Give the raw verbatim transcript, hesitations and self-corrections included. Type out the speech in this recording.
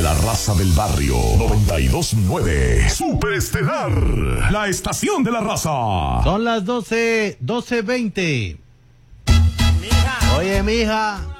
La raza del barrio. noventa y dos punto nueve. Superestelar. La estación de la raza. Son las doce, doce veinte. Oye, mija.